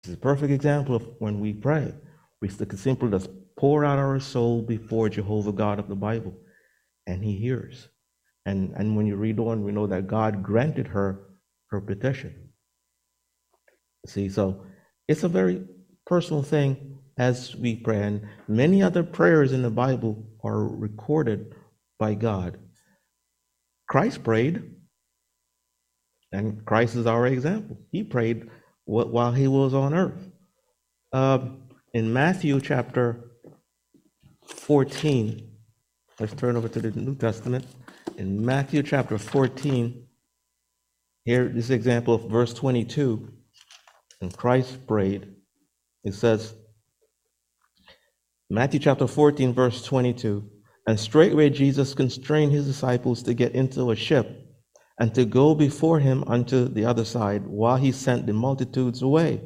This is a perfect example of when we pray. We can simply just pour out our soul before Jehovah God of the Bible, and he hears. And when you read on, we know that God granted her petition. See, so it's a very personal thing as we pray. And many other prayers in the Bible are recorded by God. Christ prayed, and Christ is our example. He prayed while he was on earth. In Matthew chapter 14, let's turn over to the New Testament. In Matthew chapter 14, here this example of verse 22, and Christ prayed. It says, Matthew chapter 14, verse 22, and straightway Jesus constrained his disciples to get into a ship and to go before him unto the other side, while he sent the multitudes away.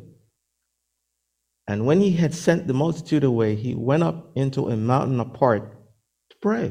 And when he had sent the multitude away, he went up into a mountain apart to pray.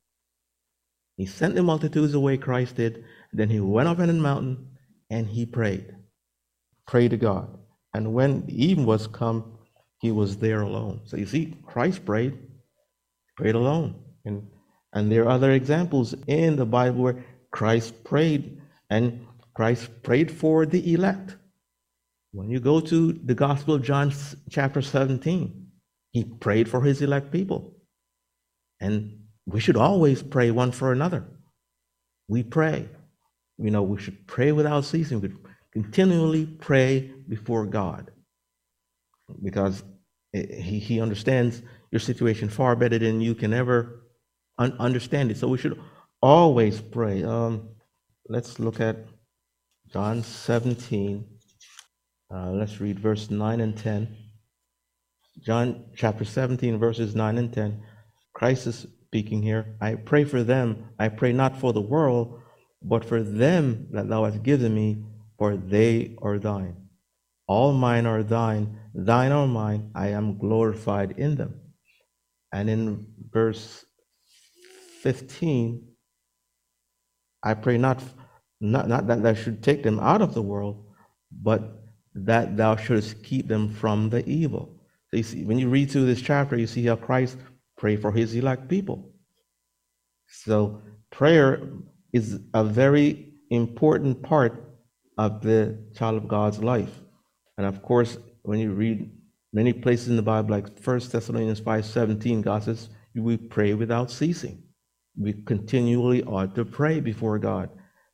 He sent the multitudes away, Christ did. Then he went up in a mountain and he prayed to God. And when the even was come, he was there alone. So you see, Christ prayed alone. And there are other examples in the Bible where Christ prayed, and Christ prayed for the elect. When you go to the Gospel of John chapter 17, he prayed for his elect people. And we should always pray one for another. We pray. We should pray without ceasing. We continually pray before God, because he understands your situation far better than you can ever understand it. So we should always pray. Let's look at John 17. Let's read verse 9 and 10. John chapter 17, verses 9 and 10. Christ is speaking here. I pray for them. I pray not for the world, but for them that thou hast given me, for they are thine. All mine are thine, thine are mine. I am glorified in them. And in verse 15, I pray not that thou should take them out of the world, but that thou shouldest keep them from the evil. So you see, when you read through this chapter, you see how Christ prayed for his elect people. So prayer is a very important part of the child of God's life. And of course, when you read many places in the Bible, like 1 Thessalonians 5:17, God says, we pray without ceasing. We continually ought to pray before God.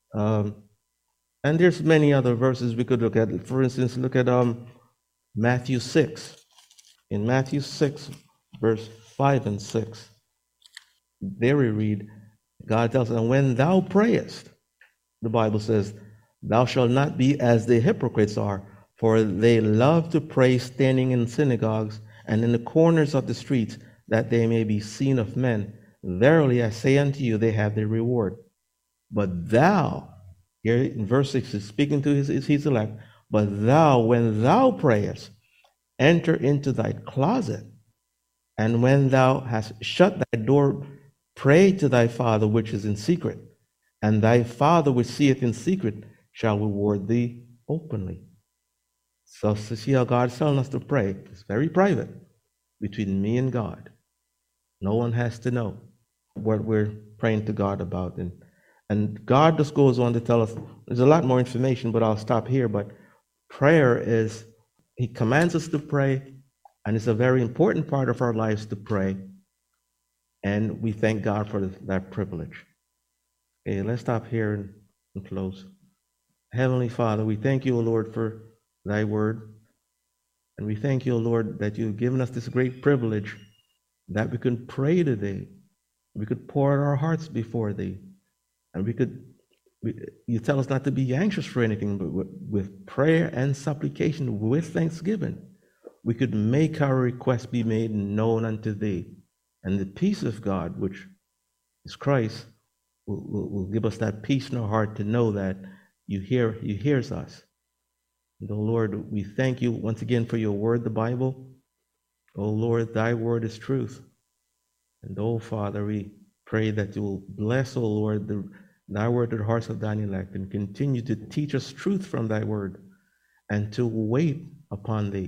And there's many other verses we could look at. For instance, look at Matthew 6. In Matthew 6, verse 5 and 6, there we read, God tells us, and when thou prayest, the Bible says, thou shalt not be as the hypocrites are, for they love to pray standing in synagogues and in the corners of the streets, that they may be seen of men. Verily I say unto you, they have their reward. But thou, here in verse 6 is speaking to his elect, but thou, when thou prayest, enter into thy closet, and when thou hast shut thy door, pray to thy Father which is in secret, and thy Father which seeth in secret shall reward thee openly. So to see how God is telling us to pray, it's very private between me and God. No one has to know what we're praying to God about. And God just goes on to tell us, there's a lot more information, but I'll stop here. But prayer is, he commands us to pray, and it's a very important part of our lives to pray. And we thank God for that privilege. Okay, let's stop here and close. Heavenly Father, we thank you, O Lord, for thy word. And we thank you, O Lord, that you've given us this great privilege that we can pray today. We could pour out our hearts before thee. And you tell us not to be anxious for anything, but with prayer and supplication, with thanksgiving, we could make our requests be made known unto thee. And the peace of God, which is Christ, will give us that peace in our heart to know that you hears us. And, O Lord, we thank you once again for your word, the Bible. O Lord, thy word is truth. And, O Father, we pray that you will bless, O Lord, thy word to the hearts of thine elect, and continue to teach us truth from thy word, and to wait upon thee.